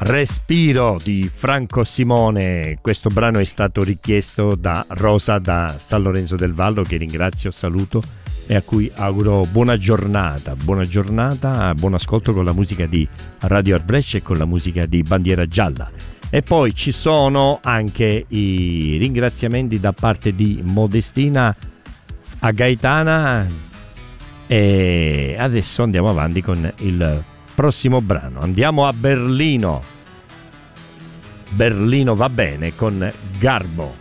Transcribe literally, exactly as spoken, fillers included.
Respiro di Franco Simone. Questo brano è stato richiesto da Rosa da San Lorenzo del Vallo, che ringrazio, saluto e a cui auguro buona giornata, buona giornata, buon ascolto con la musica di Radio Art Brescia e con la musica di Bandiera Gialla. E poi ci sono anche i ringraziamenti da parte di Modestina a Gaetana e adesso andiamo avanti con il prossimo brano. Andiamo a Berlino. Berlino va bene con Garbo.